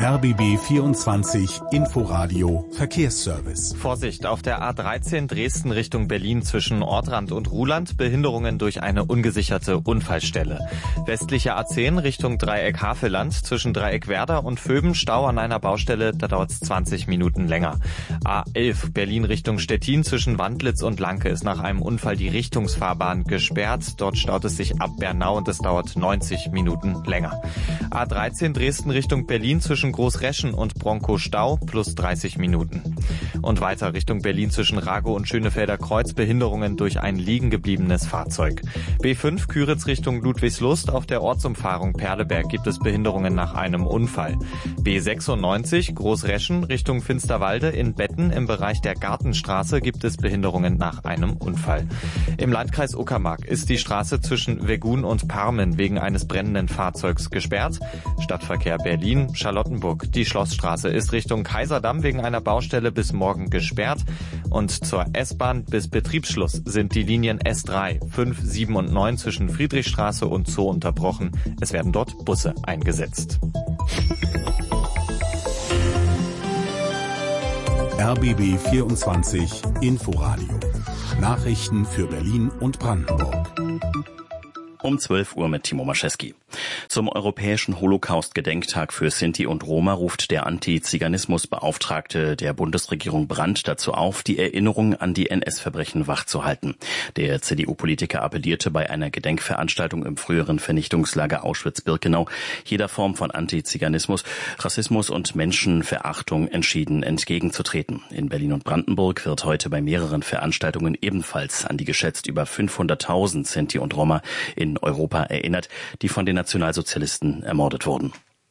RBB 24 Inforadio Verkehrsservice. Vorsicht, auf der A13 Dresden Richtung Berlin zwischen Ortrand und Ruhland, Behinderungen durch eine ungesicherte Unfallstelle. Westliche A10 Richtung Dreieck Havelland zwischen Dreieck Werder und Vöben, Stau an einer Baustelle, da dauert es 20 Minuten länger. A11 Berlin Richtung Stettin zwischen Wandlitz und Lanke ist nach einem Unfall die Richtungsfahrbahn gesperrt. Dort staut es sich ab Bernau und es dauert 90 Minuten länger. A13 Dresden Richtung Berlin zwischen Großreschen und Bronkow Stau plus 30 Minuten. Und weiter Richtung Berlin zwischen Ragow und Schönefelder Kreuz, Behinderungen durch ein liegen gebliebenes Fahrzeug. B5 Küritz Richtung Ludwigslust, auf der Ortsumfahrung Perleberg gibt es Behinderungen nach einem Unfall. B96 Großreschen Richtung Finsterwalde in Betten im Bereich der Gartenstraße gibt es Behinderungen nach einem Unfall. Im Landkreis Uckermark ist die Straße zwischen Wegun und Parmen wegen eines brennenden Fahrzeugs gesperrt. Stadtverkehr Berlin, Charlottenburg. Die Schlossstraße ist Richtung Kaiserdamm wegen einer Baustelle bis morgen gesperrt. Und zur S-Bahn bis Betriebsschluss sind die Linien S3, 5, 7 und 9 zwischen Friedrichstraße und Zoo unterbrochen. Es werden dort Busse eingesetzt. RBB 24 Inforadio. Nachrichten für Berlin und Brandenburg. Um 12 Uhr mit Timo Maschewski. Zum Europäischen Holocaust-Gedenktag für Sinti und Roma ruft der Antiziganismus-Beauftragte der Bundesregierung Brandt dazu auf, die Erinnerung an die NS-Verbrechen wachzuhalten. Der CDU-Politiker appellierte bei einer Gedenkveranstaltung im früheren Vernichtungslager Auschwitz-Birkenau, jeder Form von Antiziganismus, Rassismus und Menschenverachtung entschieden entgegenzutreten. In Berlin und Brandenburg wird heute bei mehreren Veranstaltungen ebenfalls an die geschätzt über 500.000 Sinti und Roma in Europa erinnert, die von den Nationalsozialisten ermordet wurden.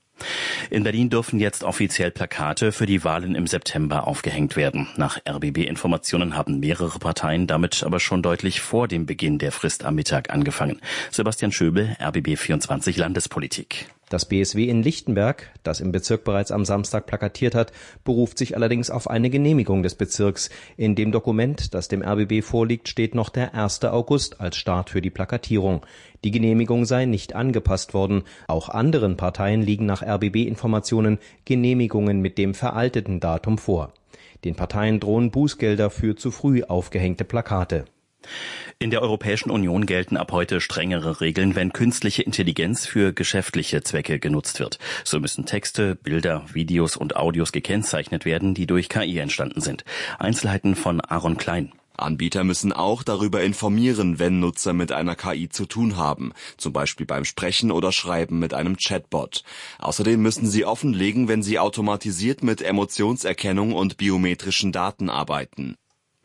In Berlin dürfen jetzt offiziell Plakate für die Wahlen im September aufgehängt werden. Nach RBB-Informationen haben mehrere Parteien damit aber schon deutlich vor dem Beginn der Frist am Mittag angefangen. Sebastian Schöbel, RBB 24 Landespolitik. Das BSW in Lichtenberg, das im Bezirk bereits am Samstag plakatiert hat, beruft sich allerdings auf eine Genehmigung des Bezirks. In dem Dokument, das dem RBB vorliegt, steht noch der 1. August als Start für die Plakatierung. Die Genehmigung sei nicht angepasst worden. Auch anderen Parteien liegen nach RBB-Informationen Genehmigungen mit dem veralteten Datum vor. Den Parteien drohen Bußgelder für zu früh aufgehängte Plakate. In der Europäischen Union gelten ab heute strengere Regeln, wenn künstliche Intelligenz für geschäftliche Zwecke genutzt wird. So müssen Texte, Bilder, Videos und Audios gekennzeichnet werden, die durch KI entstanden sind. Einzelheiten von Aaron Klein. Anbieter müssen auch darüber informieren, wenn Nutzer mit einer KI zu tun haben, zum Beispiel beim Sprechen oder Schreiben mit einem Chatbot. Außerdem müssen sie offenlegen, wenn sie automatisiert mit Emotionserkennung und biometrischen Daten arbeiten.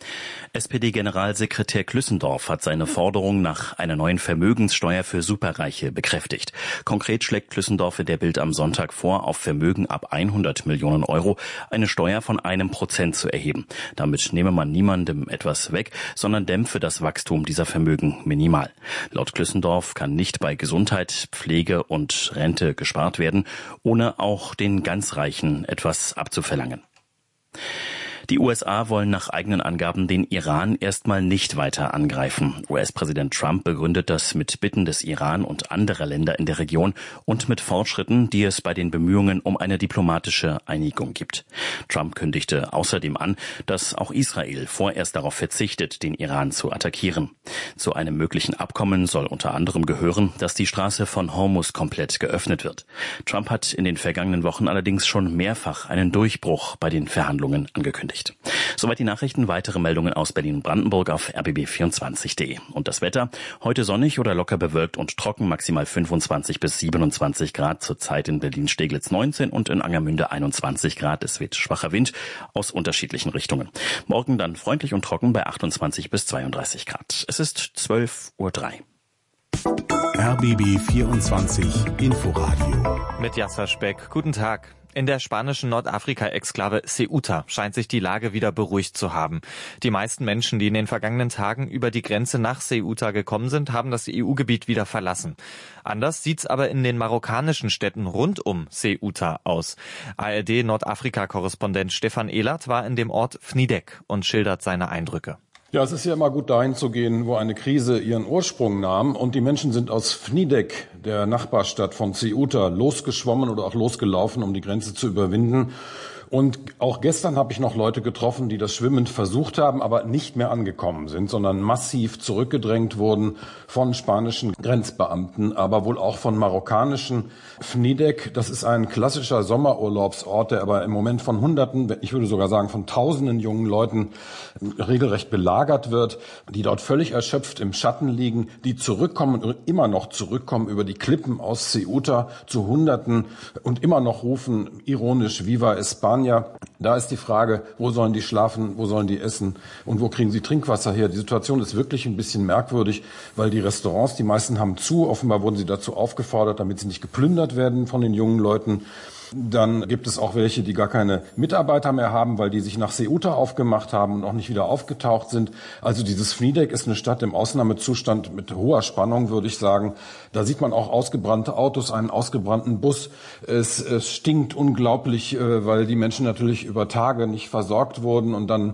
SPD-Generalsekretär Klüssendorf hat seine Forderung nach einer neuen Vermögenssteuer für Superreiche bekräftigt. Konkret schlägt Klüssendorf in der Bild am Sonntag vor, auf Vermögen ab 100 Millionen Euro eine Steuer von 1% zu erheben. Damit nehme man niemandem etwas weg, sondern dämpfe das Wachstum dieser Vermögen minimal. Laut Klüssendorf kann nicht bei Gesundheit, Pflege und Rente gespart werden, ohne auch den ganz Reichen etwas abzuverlangen. Die USA wollen nach eigenen Angaben den Iran erstmal nicht weiter angreifen. US-Präsident Trump begründet das mit Bitten des Iran und anderer Länder in der Region und mit Fortschritten, die es bei den Bemühungen um eine diplomatische Einigung gibt. Trump kündigte außerdem an, dass auch Israel vorerst darauf verzichtet, den Iran zu attackieren. Zu einem möglichen Abkommen soll unter anderem gehören, dass die Straße von Hormuz komplett geöffnet wird. Trump hat in den vergangenen Wochen allerdings schon mehrfach einen Durchbruch bei den Verhandlungen angekündigt. Soweit die Nachrichten. Weitere Meldungen aus Berlin und Brandenburg auf rbb24.de. Und das Wetter? Heute sonnig oder locker bewölkt und trocken, maximal 25 bis 27 Grad. Zurzeit in Berlin-Steglitz 19 und in Angermünde 21 Grad. Es weht schwacher Wind aus unterschiedlichen Richtungen. Morgen dann freundlich und trocken bei 28 bis 32 Grad. Es ist 12:03 Uhr. RBB 24 Inforadio. Mit Jasper Speck. Guten Tag. In der spanischen Nordafrika-Exklave Ceuta scheint sich die Lage wieder beruhigt zu haben. Die meisten Menschen, die in den vergangenen Tagen über die Grenze nach Ceuta gekommen sind, haben das EU-Gebiet wieder verlassen. Anders sieht's aber in den marokkanischen Städten rund um Ceuta aus. ARD-Nordafrika-Korrespondent Stefan Ehlert war in dem Ort Fnidek und schildert seine Eindrücke. Ja, es ist ja immer gut, dahin zu gehen, wo eine Krise ihren Ursprung nahm. Und die Menschen sind aus Vnidek, der Nachbarstadt von Ceuta, losgeschwommen oder auch losgelaufen, um die Grenze zu überwinden. Und auch gestern habe ich noch Leute getroffen, die das schwimmend versucht haben, aber nicht mehr angekommen sind, sondern massiv zurückgedrängt wurden von spanischen Grenzbeamten, aber wohl auch von marokkanischen. Vnidek, das ist ein klassischer Sommerurlaubsort, der aber im Moment von Hunderten, ich würde sogar sagen von Tausenden jungen Leuten regelrecht belagert wird, die dort völlig erschöpft im Schatten liegen, die zurückkommen und immer noch zurückkommen über die Klippen aus Ceuta zu Hunderten und immer noch rufen ironisch Viva España. Da ist die Frage, wo sollen die schlafen, wo sollen die essen und wo kriegen sie Trinkwasser her? Die Situation ist wirklich ein bisschen merkwürdig, weil die Restaurants, die meisten haben zu. Offenbar wurden sie dazu aufgefordert, damit sie nicht geplündert werden von den jungen Leuten. Dann gibt es auch welche, die gar keine Mitarbeiter mehr haben, weil die sich nach Ceuta aufgemacht haben und auch nicht wieder aufgetaucht sind. Also dieses Vnidek ist eine Stadt im Ausnahmezustand mit hoher Spannung, würde ich sagen. Da sieht man auch ausgebrannte Autos, einen ausgebrannten Bus. Es stinkt unglaublich, weil die Menschen natürlich über Tage nicht versorgt wurden und dann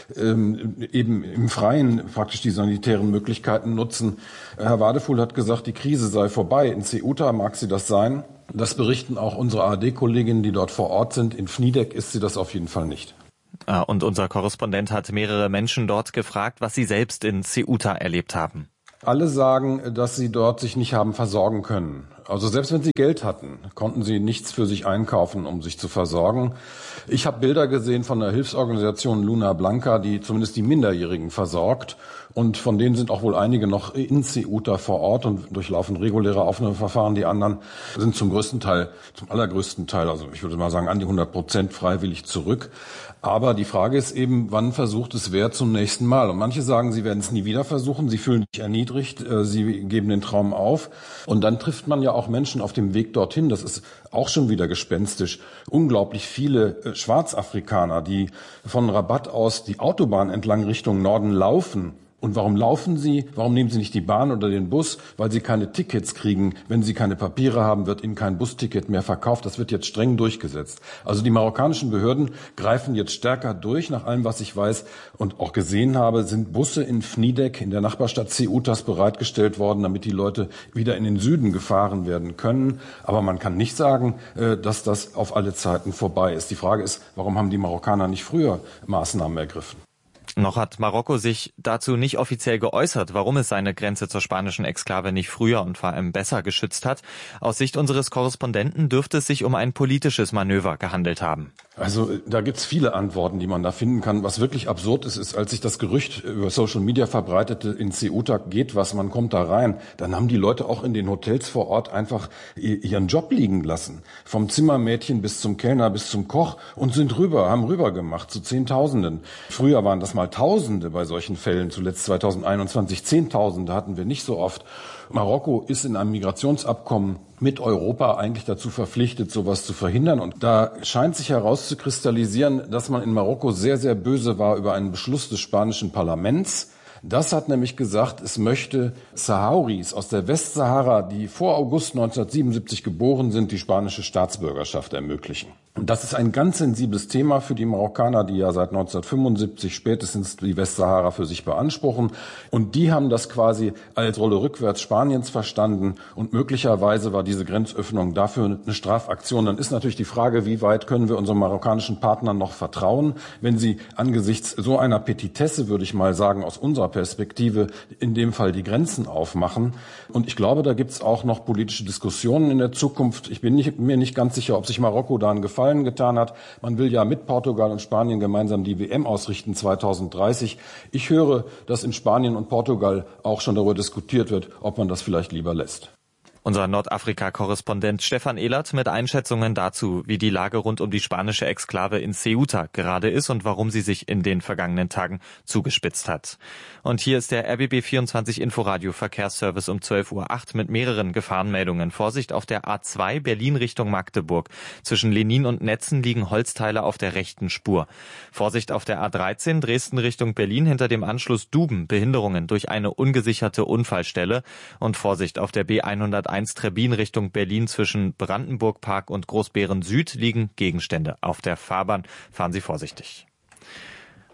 eben im Freien praktisch die sanitären Möglichkeiten nutzen. Herr Wadefuhl hat gesagt, die Krise sei vorbei. In Ceuta mag sie das sein. Das berichten auch unsere ARD-Kolleginnen, die dort vor Ort sind. In Vnidek ist sie das auf jeden Fall nicht. Und unser Korrespondent hat mehrere Menschen dort gefragt, was sie selbst in Ceuta erlebt haben. Alle sagen, dass sie dort sich nicht haben versorgen können. Also selbst wenn sie Geld hatten, konnten sie nichts für sich einkaufen, um sich zu versorgen. Ich habe Bilder gesehen von der Hilfsorganisation Luna Blanca, die zumindest die Minderjährigen versorgt. Und von denen sind auch wohl einige noch in Ceuta vor Ort und durchlaufen reguläre Aufnahmeverfahren. Die anderen sind zum allergrößten Teil, also ich würde mal sagen an die 100% freiwillig zurück. Aber die Frage ist eben, wann versucht es wer zum nächsten Mal? Und manche sagen, sie werden es nie wieder versuchen, sie fühlen sich erniedrigt, sie geben den Traum auf. Und dann trifft man ja auch Menschen auf dem Weg dorthin, das ist auch schon wieder gespenstisch. Unglaublich viele Schwarzafrikaner, die von Rabat aus die Autobahn entlang Richtung Norden laufen. Und warum laufen sie? Warum nehmen sie nicht die Bahn oder den Bus? Weil sie keine Tickets kriegen. Wenn sie keine Papiere haben, wird ihnen kein Busticket mehr verkauft. Das wird jetzt streng durchgesetzt. Also die marokkanischen Behörden greifen jetzt stärker durch. Nach allem, was ich weiß und auch gesehen habe, sind Busse in Vnidek, in der Nachbarstadt Ceutas, bereitgestellt worden, damit die Leute wieder in den Süden gefahren werden können. Aber man kann nicht sagen, dass das auf alle Zeiten vorbei ist. Die Frage ist, warum haben die Marokkaner nicht früher Maßnahmen ergriffen? Noch hat Marokko sich dazu nicht offiziell geäußert, warum es seine Grenze zur spanischen Exklave nicht früher und vor allem besser geschützt hat. Aus Sicht unseres Korrespondenten dürfte es sich um ein politisches Manöver gehandelt haben. Also da gibt's viele Antworten, die man da finden kann. Was wirklich absurd ist, als sich das Gerücht über Social Media verbreitete, in Ceuta geht was, man kommt da rein, dann haben die Leute auch in den Hotels vor Ort einfach ihren Job liegen lassen. Vom Zimmermädchen bis zum Kellner bis zum Koch und haben rüber gemacht zu Zehntausenden. Früher waren das mal Tausende bei solchen Fällen, zuletzt 2021 Zehntausende hatten wir nicht so oft. Marokko ist in einem Migrationsabkommen mit Europa eigentlich dazu verpflichtet, sowas zu verhindern. Und da scheint sich herauszukristallisieren, dass man in Marokko sehr, sehr böse war über einen Beschluss des spanischen Parlaments. Das hat nämlich gesagt, es möchte Sahrawis aus der Westsahara, die vor August 1977 geboren sind, die spanische Staatsbürgerschaft ermöglichen. Und das ist ein ganz sensibles Thema für die Marokkaner, die ja seit 1975 spätestens die Westsahara für sich beanspruchen. Und die haben das quasi als Rolle rückwärts Spaniens verstanden. Und möglicherweise war diese Grenzöffnung dafür eine Strafaktion. Dann ist natürlich die Frage, wie weit können wir unseren marokkanischen Partnern noch vertrauen, wenn sie angesichts so einer Petitesse, würde ich mal sagen, aus unserer Perspektive in dem Fall die Grenzen aufmachen. Und ich glaube, da gibt es auch noch politische Diskussionen in der Zukunft. Ich bin mir nicht ganz sicher, ob sich Marokko da einen Gefallen getan hat. Man will ja mit Portugal und Spanien gemeinsam die WM ausrichten 2030. Ich höre, dass in Spanien und Portugal auch schon darüber diskutiert wird, ob man das vielleicht lieber lässt. Unser Nordafrika-Korrespondent Stefan Ehlert mit Einschätzungen dazu, wie die Lage rund um die spanische Exklave in Ceuta gerade ist und warum sie sich in den vergangenen Tagen zugespitzt hat. Und hier ist der RBB 24 Inforadio Verkehrsservice um 12:08 Uhr mit mehreren Gefahrenmeldungen. Vorsicht auf der A2 Berlin Richtung Magdeburg. Zwischen Lenin und Netzen liegen Holzteile auf der rechten Spur. Vorsicht auf der A13 Dresden Richtung Berlin hinter dem Anschluss Duben. Behinderungen durch eine ungesicherte Unfallstelle. Und Vorsicht auf der B101 Trebbin Richtung Berlin zwischen Brandenburg-Park und Großbeeren Süd liegen Gegenstände auf der Fahrbahn. Fahren Sie vorsichtig.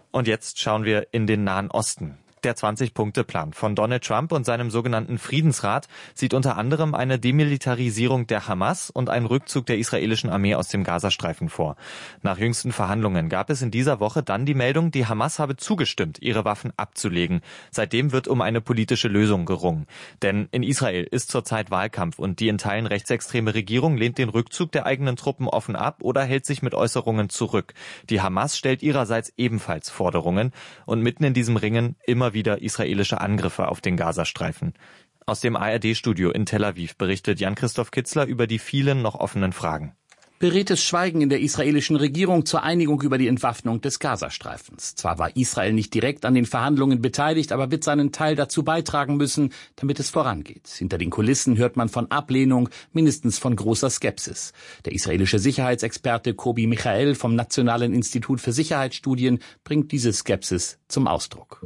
Und jetzt schauen wir in den Nahen Osten. Der 20-Punkte-Plan von Donald Trump und seinem sogenannten Friedensrat sieht unter anderem eine Demilitarisierung der Hamas und einen Rückzug der israelischen Armee aus dem Gazastreifen vor. Nach jüngsten Verhandlungen gab es in dieser Woche dann die Meldung, die Hamas habe zugestimmt, ihre Waffen abzulegen. Seitdem wird um eine politische Lösung gerungen. Denn in Israel ist zurzeit Wahlkampf und die in Teilen rechtsextreme Regierung lehnt den Rückzug der eigenen Truppen offen ab oder hält sich mit Äußerungen zurück. Die Hamas stellt ihrerseits ebenfalls Forderungen und mitten in diesem Ringen immer wieder israelische Angriffe auf den Gazastreifen. Aus dem ARD-Studio in Tel Aviv berichtet Jan-Christoph Kitzler über die vielen noch offenen Fragen. Beredtes Schweigen in der israelischen Regierung zur Einigung über die Entwaffnung des Gazastreifens. Zwar war Israel nicht direkt an den Verhandlungen beteiligt, aber wird seinen Teil dazu beitragen müssen, damit es vorangeht. Hinter den Kulissen hört man von Ablehnung, mindestens von großer Skepsis. Der israelische Sicherheitsexperte Kobi Michael vom Nationalen Institut für Sicherheitsstudien bringt diese Skepsis zum Ausdruck.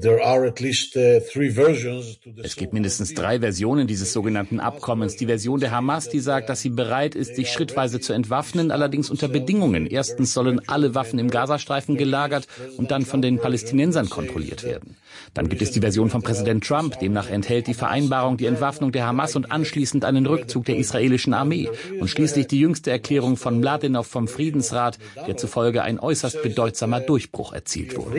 Es gibt mindestens 3 Versionen dieses sogenannten Abkommens. Die Version der Hamas, die sagt, dass sie bereit ist, sich schrittweise zu entwaffnen, allerdings unter Bedingungen. Erstens sollen alle Waffen im Gazastreifen gelagert und dann von den Palästinensern kontrolliert werden. Dann gibt es die Version von Präsident Trump, demnach enthält die Vereinbarung die Entwaffnung der Hamas und anschließend einen Rückzug der israelischen Armee. Und schließlich die jüngste Erklärung von Mladenov vom Friedensrat, der zufolge ein äußerst bedeutsamer Durchbruch erzielt wurde.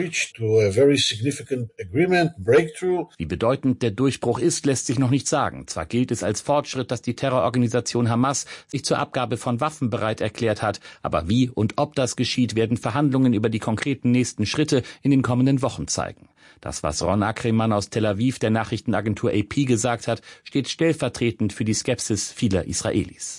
Wie bedeutend der Durchbruch ist, lässt sich noch nicht sagen. Zwar gilt es als Fortschritt, dass die Terrororganisation Hamas sich zur Abgabe von Waffen bereit erklärt hat, aber wie und ob das geschieht, werden Verhandlungen über die konkreten nächsten Schritte in den kommenden Wochen zeigen. Das, was Ron Ackermann aus Tel Aviv der Nachrichtenagentur AP gesagt hat, steht stellvertretend für die Skepsis vieler Israelis.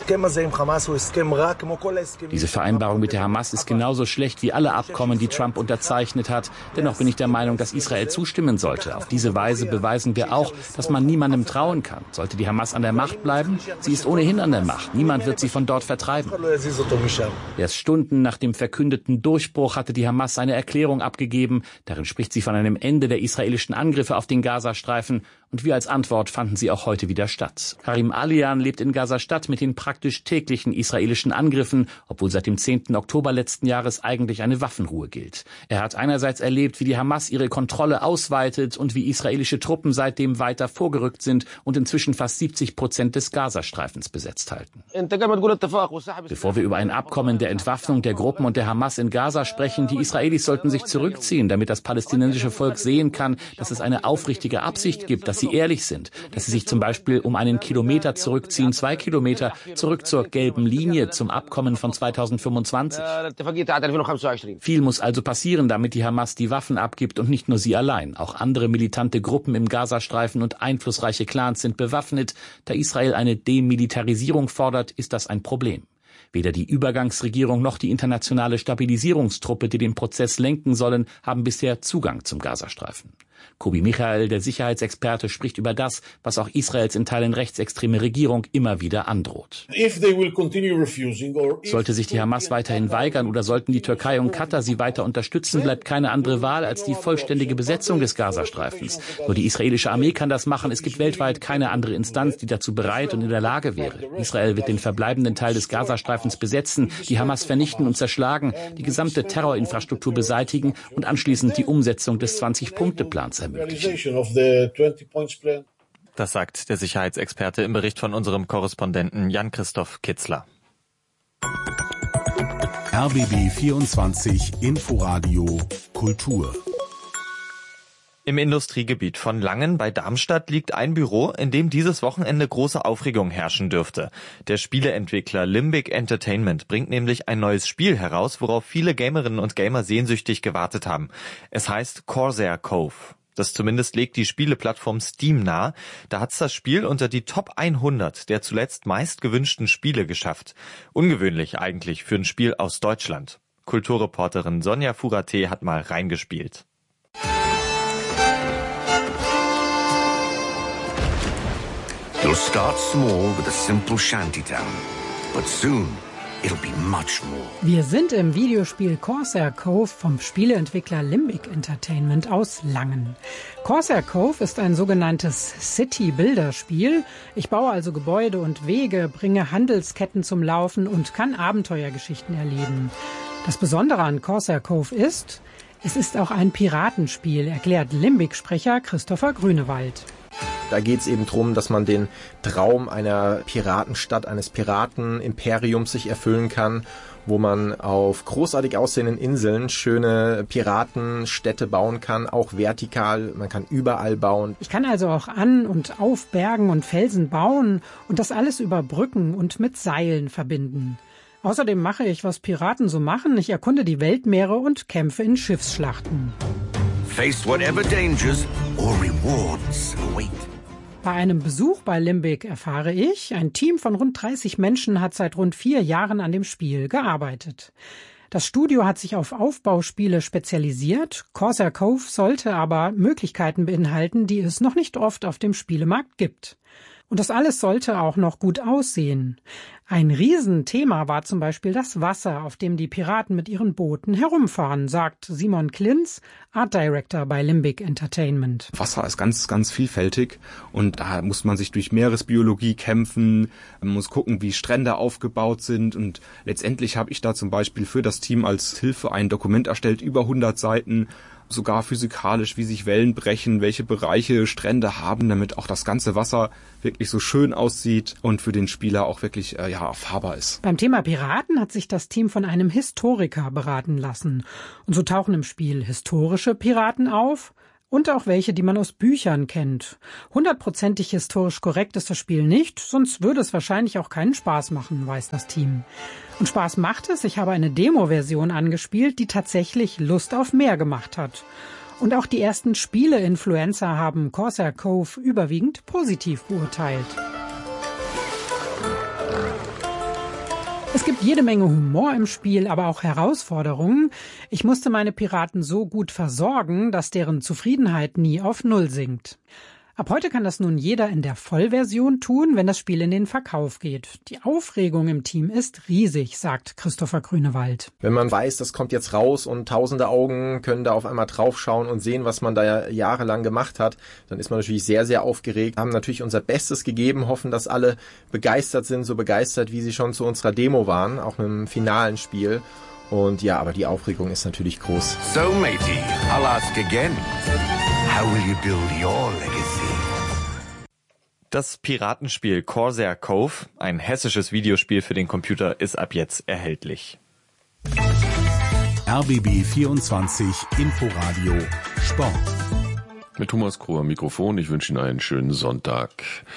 Diese Vereinbarung mit der Hamas ist genauso schlecht wie alle Abkommen, die Trump unterzeichnet hat. Dennoch bin ich der Meinung, dass Israel zustimmen sollte. Auf diese Weise beweisen wir auch, dass man niemandem trauen kann. Sollte die Hamas an der Macht bleiben? Sie ist ohnehin an der Macht. Niemand wird sie von dort vertreiben. Erst Stunden nach dem verkündeten Durchbruch hatte die Hamas eine Erklärung abgegeben. Darin spricht sie von einem Ende der israelischen Angriffe auf den Gazastreifen und wir als Antwort fanden sie auch heute wieder statt. Karim Alian lebt in Gaza-Stadt mit den praktisch täglichen israelischen Angriffen, obwohl seit dem 10. Oktober letzten Jahres eigentlich eine Waffenruhe gilt. Er hat einerseits erlebt, wie die Hamas ihre Kontrolle ausweitet und wie israelische Truppen seitdem weiter vorgerückt sind und inzwischen fast 70% des Gazastreifens besetzt halten. Bevor wir über ein Abkommen der Entwaffnung der Gruppen und der Hamas in Gaza sprechen, die Israelis sollten sich zurückziehen, damit das palästinensische Volk sehen kann, dass es eine aufrichtige Absicht gibt, dass sie ehrlich sind, dass sie sich zum Beispiel um einen Kilometer zurückziehen, 2 Kilometer zurück zur gelben Linie, zum Abkommen von 2025. Viel muss also passieren, damit die Hamas die Waffen abgibt und nicht nur sie allein. Auch andere militante Gruppen im Gazastreifen und einflussreiche Clans sind bewaffnet. Da Israel eine Demilitarisierung fordert, ist das ein Problem. Weder die Übergangsregierung noch die internationale Stabilisierungstruppe, die den Prozess lenken sollen, haben bisher Zugang zum Gazastreifen. Kobi Michael, der Sicherheitsexperte, spricht über das, was auch Israels in Teilen rechtsextreme Regierung immer wieder androht. Sollte sich die Hamas weiterhin weigern oder sollten die Türkei und Katar sie weiter unterstützen, bleibt keine andere Wahl als die vollständige Besetzung des Gazastreifens. Nur die israelische Armee kann das machen. Es gibt weltweit keine andere Instanz, die dazu bereit und in der Lage wäre. Israel wird den verbleibenden Teil des Gazastreifens besetzen, die Hamas vernichten und zerschlagen, die gesamte Terrorinfrastruktur beseitigen und anschließend die Umsetzung des 20-Punkte-Plans ermöglichen. Das sagt der Sicherheitsexperte im Bericht von unserem Korrespondenten Jan-Christoph Kitzler. RBB 24 Inforadio Kultur. Im Industriegebiet von Langen bei Darmstadt liegt ein Büro, in dem dieses Wochenende große Aufregung herrschen dürfte. Der Spieleentwickler Limbic Entertainment bringt nämlich ein neues Spiel heraus, worauf viele Gamerinnen und Gamer sehnsüchtig gewartet haben. Es heißt Corsair Cove. Das zumindest legt die Spieleplattform Steam nahe. Da hat's das Spiel unter die Top 100 der zuletzt meist gewünschten Spiele geschafft. Ungewöhnlich eigentlich für ein Spiel aus Deutschland. Kulturreporterin Sonja Furate hat mal reingespielt. It'll start small with a simple shantytown, but soon it'll be much more. Wir sind im Videospiel Corsair Cove vom Spieleentwickler Limbic Entertainment aus Langen. Corsair Cove ist ein sogenanntes City-Builder-Spiel. Ich baue also Gebäude und Wege, bringe Handelsketten zum Laufen und kann Abenteuergeschichten erleben. Das Besondere an Corsair Cove ist, Es ist auch ein Piratenspiel, erklärt Limbic-Sprecher Christopher Grünewald. Da geht es eben darum, dass man den Traum einer Piratenstadt, eines Piratenimperiums sich erfüllen kann, wo man auf großartig aussehenden Inseln schöne Piratenstädte bauen kann, auch vertikal, man kann überall bauen. Ich kann also auch an und auf Bergen und Felsen bauen und das alles über Brücken und mit Seilen verbinden. Außerdem mache ich, was Piraten so machen, ich erkunde die Weltmeere und kämpfe in Schiffsschlachten. Face whatever dangers or rewards await. Bei einem Besuch bei Limbic erfahre ich, ein Team von rund 30 Menschen hat seit rund 4 Jahren an dem Spiel gearbeitet. Das Studio hat sich auf Aufbauspiele spezialisiert. Corsair Cove sollte aber Möglichkeiten beinhalten, die es noch nicht oft auf dem Spielemarkt gibt. Und das alles sollte auch noch gut aussehen. Ein Riesenthema war zum Beispiel das Wasser, auf dem die Piraten mit ihren Booten herumfahren, sagt Simon Klinz, Art Director bei Limbic Entertainment. Wasser ist ganz, ganz vielfältig und da muss man sich durch Meeresbiologie kämpfen, man muss gucken, wie Strände aufgebaut sind und letztendlich habe ich da zum Beispiel für das Team als Hilfe ein Dokument erstellt, über 100 Seiten, sogar physikalisch, wie sich Wellen brechen, welche Bereiche Strände haben, damit auch das ganze Wasser wirklich so schön aussieht und für den Spieler auch wirklich erfahrbar ist. Beim Thema Piraten hat sich das Team von einem Historiker beraten lassen. Und so tauchen im Spiel historische Piraten auf und auch welche, die man aus Büchern kennt. 100%ig historisch korrekt ist das Spiel nicht, sonst würde es wahrscheinlich auch keinen Spaß machen, weiß das Team. Und Spaß macht es, ich habe eine Demo-Version angespielt, die tatsächlich Lust auf mehr gemacht hat. Und auch die ersten Spiele-Influencer haben Corsair Cove überwiegend positiv beurteilt. Es gibt jede Menge Humor im Spiel, aber auch Herausforderungen. Ich musste meine Piraten so gut versorgen, dass deren Zufriedenheit nie auf Null sinkt. Ab heute kann das nun jeder in der Vollversion tun, wenn das Spiel in den Verkauf geht. Die Aufregung im Team ist riesig, sagt Christopher Grünewald. Wenn man weiß, das kommt jetzt raus und tausende Augen können da auf einmal draufschauen und sehen, was man da jahrelang gemacht hat, dann ist man natürlich sehr, sehr aufgeregt. Wir haben natürlich unser Bestes gegeben, hoffen, dass alle begeistert sind, so begeistert, wie sie schon zu unserer Demo waren, auch mit dem finalen Spiel. Und ja, aber die Aufregung ist natürlich groß. So, matey, I'll ask again. How will you build your legacy? Das Piratenspiel Corsair Cove, ein hessisches Videospiel für den Computer, ist ab jetzt erhältlich. RBB 24 Inforadio Sport. Mit Thomas Kroh am Mikrofon. Ich wünsche Ihnen einen schönen Sonntag.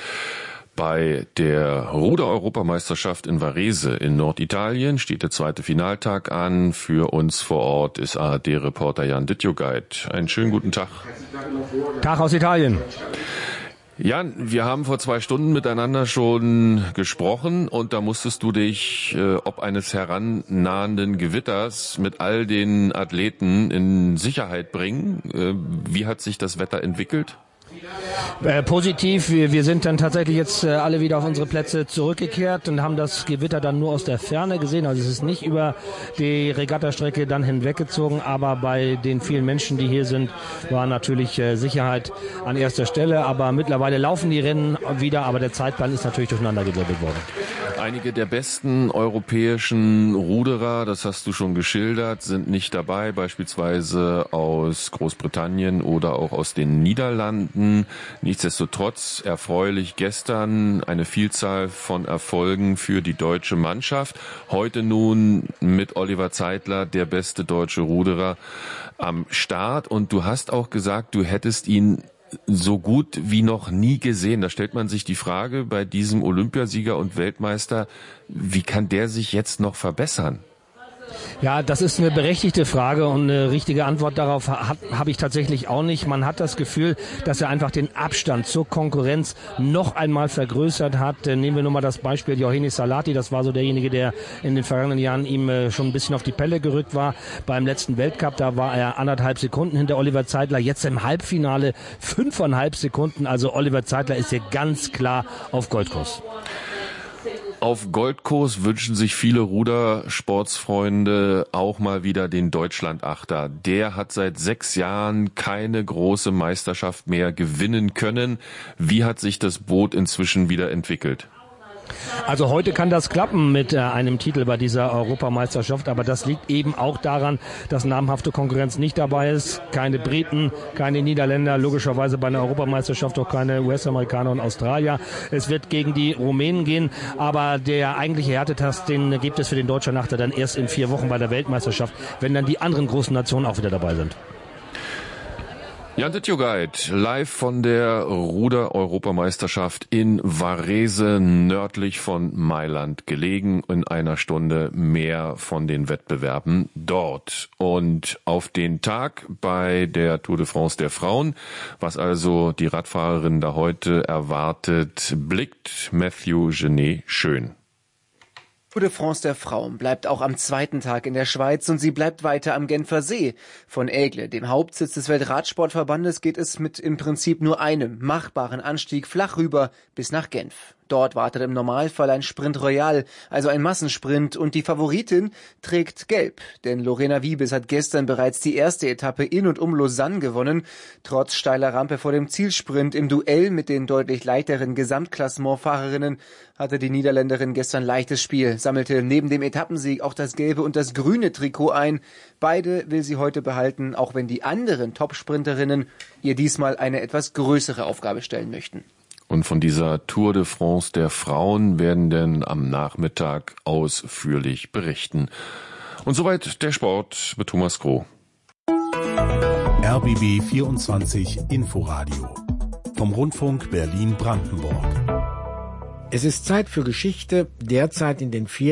Bei der Ruder-Europameisterschaft in Varese in Norditalien steht der zweite Finaltag an. Für uns vor Ort ist ARD-Reporter Jan Dittjogeit. Einen schönen guten Tag. Tag aus Italien. Jan, wir haben vor 2 Stunden miteinander schon gesprochen und da musstest du dich ob eines herannahenden Gewitters mit all den Athleten in Sicherheit bringen. Wie hat sich das Wetter entwickelt? Positiv. Wir sind dann tatsächlich jetzt alle wieder auf unsere Plätze zurückgekehrt und haben das Gewitter dann nur aus der Ferne gesehen. Also es ist nicht über die Regattastrecke dann hinweggezogen, aber bei den vielen Menschen, die hier sind, war natürlich Sicherheit an erster Stelle. Aber mittlerweile laufen die Rennen wieder, aber der Zeitplan ist natürlich durcheinandergewirbelt worden. Einige der besten europäischen Ruderer, das hast du schon geschildert, sind nicht dabei, beispielsweise aus Großbritannien oder auch aus den Niederlanden. Nichtsdestotrotz erfreulich gestern eine Vielzahl von Erfolgen für die deutsche Mannschaft. Heute nun mit Oliver Zeitler, der beste deutsche Ruderer, am Start. Und du hast auch gesagt, du hättest ihn so gut wie noch nie gesehen. Da stellt man sich die Frage bei diesem Olympiasieger und Weltmeister, wie kann der sich jetzt noch verbessern? Ja, das ist eine berechtigte Frage und eine richtige Antwort darauf habe ich tatsächlich auch nicht. Man hat das Gefühl, dass er einfach den Abstand zur Konkurrenz noch einmal vergrößert hat. Nehmen wir nur mal das Beispiel Johannes Salati, das war so derjenige, der in den vergangenen Jahren ihm schon ein bisschen auf die Pelle gerückt war. Beim letzten Weltcup, da war er 1,5 Sekunden hinter Oliver Zeitler, jetzt im Halbfinale 5,5 Sekunden. Also Oliver Zeitler ist hier ganz klar auf Goldkurs. Auf Goldkurs wünschen sich viele Rudersportsfreunde auch mal wieder den Deutschlandachter. Der hat seit 6 Jahren keine große Meisterschaft mehr gewinnen können. Wie hat sich das Boot inzwischen wieder entwickelt? Also heute kann das klappen mit einem Titel bei dieser Europameisterschaft, aber das liegt eben auch daran, dass namhafte Konkurrenz nicht dabei ist. Keine Briten, keine Niederländer, logischerweise bei einer Europameisterschaft auch keine US-Amerikaner und Australier. Es wird gegen die Rumänen gehen, aber der eigentliche Härtetest, den gibt es für den Deutschen Achter dann erst in 4 Wochen bei der Weltmeisterschaft, wenn dann die anderen großen Nationen auch wieder dabei sind. Jan Titjogait, live von der Ruder-Europameisterschaft in Varese, nördlich von Mailand gelegen, in einer Stunde mehr von den Wettbewerben dort. Und auf den Tag bei der Tour de France der Frauen, was also die Radfahrerin da heute erwartet, blickt Mathieu Genet schön. Tour de France der Frauen bleibt auch am zweiten Tag in der Schweiz und sie bleibt weiter am Genfer See. Von Aigle, dem Hauptsitz des Weltradsportverbandes, geht es mit im Prinzip nur einem machbaren Anstieg flach rüber bis nach Genf. Dort wartet im Normalfall ein Sprint Royal, also ein Massensprint, und die Favoritin trägt gelb, denn Lorena Wiebes hat gestern bereits die erste Etappe in und um Lausanne gewonnen. Trotz steiler Rampe vor dem Zielsprint im Duell mit den deutlich leichteren Gesamtklassementfahrerinnen hatte die Niederländerin gestern leichtes Spiel, sammelte neben dem Etappensieg auch das gelbe und das grüne Trikot ein. Beide will sie heute behalten, auch wenn die anderen Topsprinterinnen ihr diesmal eine etwas größere Aufgabe stellen möchten. Und von dieser Tour de France der Frauen werden denn am Nachmittag ausführlich berichten. Und soweit der Sport mit Thomas Kroh. RBB 24 Inforadio vom Rundfunk Berlin-Brandenburg. Es ist Zeit für Geschichte, derzeit in den